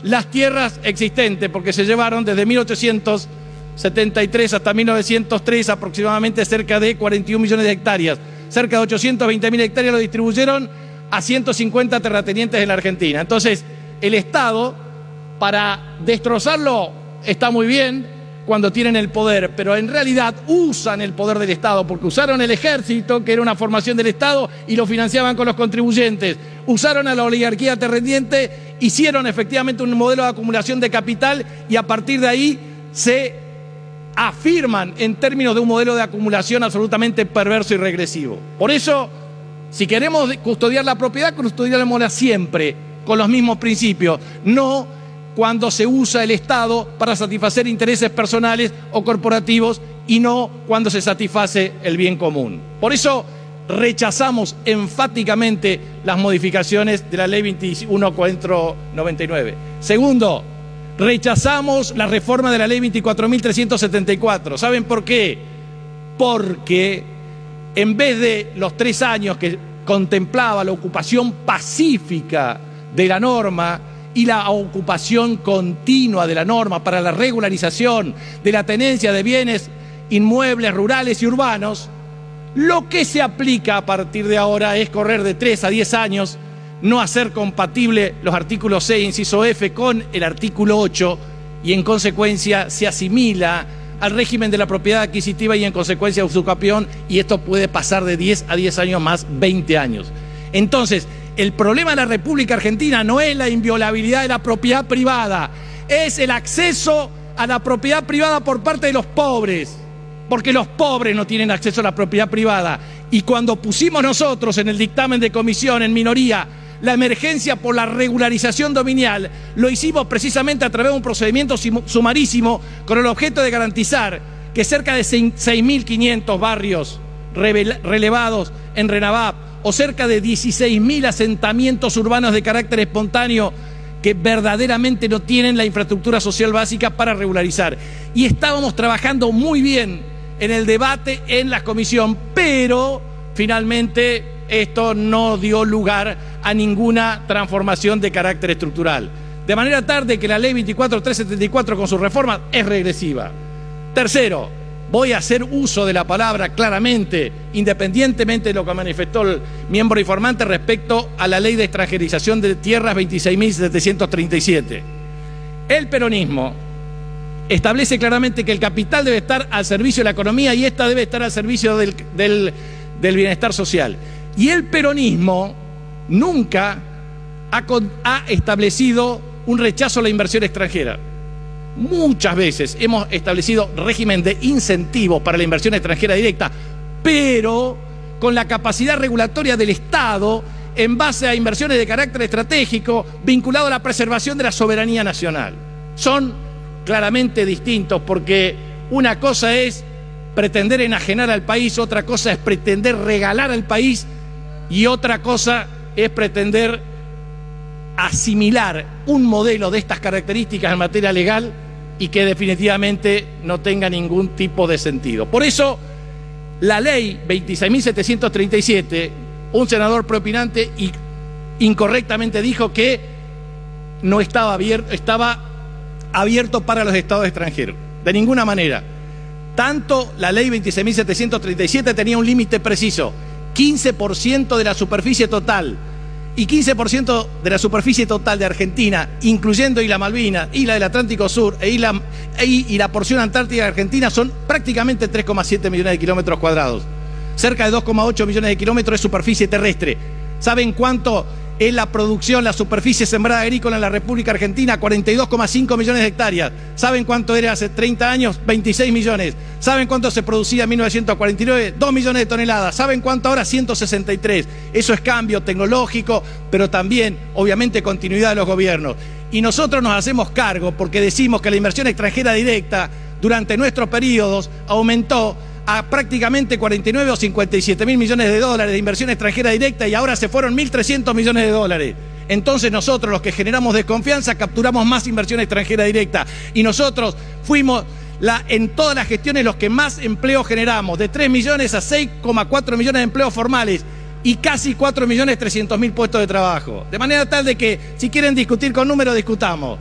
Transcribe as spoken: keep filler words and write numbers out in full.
las tierras existentes, porque se llevaron desde mil ochocientos setenta y tres hasta mil novecientos tres aproximadamente cerca de cuarenta y un millones de hectáreas. Cerca de ochocientos veinte mil hectáreas lo distribuyeron a ciento cincuenta terratenientes en la Argentina. Entonces, el Estado, para destrozarlo, está muy bien cuando tienen el poder, pero en realidad usan el poder del Estado, porque usaron el ejército, que era una formación del Estado, y lo financiaban con los contribuyentes. Usaron a la oligarquía terrateniente, hicieron efectivamente un modelo de acumulación de capital y a partir de ahí se afirman en términos de un modelo de acumulación absolutamente perverso y regresivo. Por eso, si queremos custodiar la propiedad, custodiémosla siempre con los mismos principios, no cuando se usa el Estado para satisfacer intereses personales o corporativos y no cuando se satisface el bien común. Por eso rechazamos enfáticamente las modificaciones de la Ley veintiuno cuatrocientos noventa y nueve. Segundo, rechazamos la reforma de la Ley veinticuatro mil trescientos setenta y cuatro. ¿Saben por qué? Porque en vez de los tres años que contemplaba la ocupación pacífica de la norma y la ocupación continua de la norma para la regularización de la tenencia de bienes inmuebles rurales y urbanos, lo que se aplica a partir de ahora es correr de tres a diez años, no hacer compatible los artículos seis, inciso F, con el artículo ocho y en consecuencia se asimila al régimen de la propiedad adquisitiva y en consecuencia usucapión, y esto puede pasar de diez a diez años más, veinte años. Entonces, el problema de la República Argentina no es la inviolabilidad de la propiedad privada, es el acceso a la propiedad privada por parte de los pobres, porque los pobres no tienen acceso a la propiedad privada. Y cuando pusimos nosotros en el dictamen de comisión en minoría la emergencia por la regularización dominial, lo hicimos precisamente a través de un procedimiento sumarísimo con el objeto de garantizar que cerca de seis mil quinientos barrios relevados en RENAVAP o cerca de dieciséis mil asentamientos urbanos de carácter espontáneo que verdaderamente no tienen la infraestructura social básica para regularizar. Y estábamos trabajando muy bien en el debate en la comisión, pero finalmente esto no dio lugar a ninguna transformación de carácter estructural. De manera tal de que la Ley veinticuatro mil trescientos setenta y cuatro con su reforma es regresiva. Tercero, voy a hacer uso de la palabra claramente, independientemente de lo que manifestó el miembro informante respecto a la Ley de Extranjerización de Tierras veintiséis mil setecientos treinta y siete. El peronismo establece claramente que el capital debe estar al servicio de la economía y esta debe estar al servicio del, del, del bienestar social. Y el peronismo nunca ha, ha establecido un rechazo a la inversión extranjera. Muchas veces hemos establecido régimen de incentivos para la inversión extranjera directa, pero con la capacidad regulatoria del Estado en base a inversiones de carácter estratégico vinculado a la preservación de la soberanía nacional. Son claramente distintos, porque una cosa es pretender enajenar al país, otra cosa es pretender regalar al país y otra cosa es pretender asimilar un modelo de estas características en materia legal y que definitivamente no tenga ningún tipo de sentido. Por eso, la ley veintiséis mil setecientos treinta y siete, un senador preopinante y incorrectamente dijo que no estaba abierto, estaba abierto para los estados extranjeros. De ninguna manera. Tanto la ley veintiséis mil setecientos treinta y siete tenía un límite preciso, quince por ciento de la superficie total, y quince por ciento de la superficie total de Argentina, incluyendo Isla Malvinas, Isla del Atlántico Sur e Isla, y, y la porción antártica de Argentina, son prácticamente tres coma siete millones de kilómetros cuadrados. Cerca de dos coma ocho millones de kilómetros es superficie terrestre. ¿Saben cuánto es la producción, la superficie sembrada agrícola en la República Argentina? cuarenta y dos coma cinco millones de hectáreas. ¿Saben cuánto era hace treinta años? veintiséis millones. ¿Saben cuánto se producía en mil novecientos cuarenta y nueve? dos millones de toneladas. ¿Saben cuánto ahora? ciento sesenta y tres. Eso es cambio tecnológico, pero también, obviamente, continuidad de los gobiernos. Y nosotros nos hacemos cargo porque decimos que la inversión extranjera directa durante nuestros periodos aumentó a prácticamente cuarenta y nueve o cincuenta y siete mil millones de dólares de inversión extranjera directa y ahora se fueron mil trescientos millones de dólares. Entonces nosotros, los que generamos desconfianza, capturamos más inversión extranjera directa y nosotros fuimos la, en todas las gestiones los que más empleo generamos, de tres millones a seis coma cuatro millones de empleos formales y casi cuatro millones trescientos mil puestos de trabajo. De manera tal de que si quieren discutir con números, discutamos.